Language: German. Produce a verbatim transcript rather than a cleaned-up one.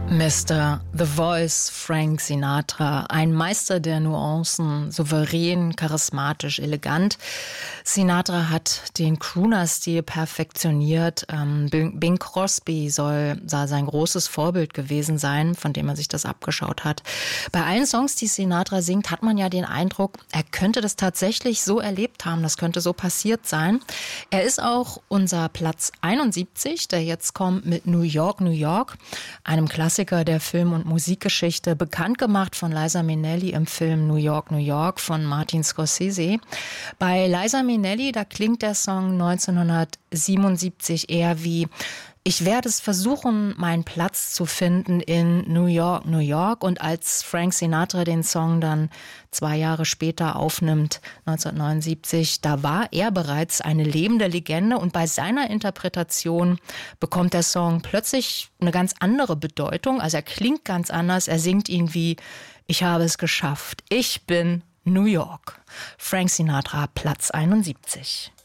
Mister The Voice, Frank Sinatra, ein Meister der Nuancen, souverän, charismatisch, elegant. Sinatra hat den Crooner-Stil perfektioniert. Ähm, Bing Crosby soll, soll sein großes Vorbild gewesen sein, von dem er sich das abgeschaut hat. Bei allen Songs, die Sinatra singt, hat man ja den Eindruck, er könnte das tatsächlich so erlebt haben, das könnte so passiert sein. Er ist auch unser Platz einundsiebzig, der jetzt kommt mit New York, New York, einem Klassiker der Film- und Musikgeschichte, bekannt gemacht von Liza Minnelli im Film New York, New York von Martin Scorsese. Bei Liza Minnelli, da klingt der Song neunzehnhundertsiebenundsiebzig eher wie: Ich werde es versuchen, meinen Platz zu finden in New York, New York. Und als Frank Sinatra den Song dann zwei Jahre später aufnimmt, neunzehnhundertneunundsiebzig, da war er bereits eine lebende Legende. Und bei seiner Interpretation bekommt der Song plötzlich eine ganz andere Bedeutung. Also er klingt ganz anders. Er singt irgendwie: Ich habe es geschafft. Ich bin New York. Frank Sinatra, Platz einundsiebzig.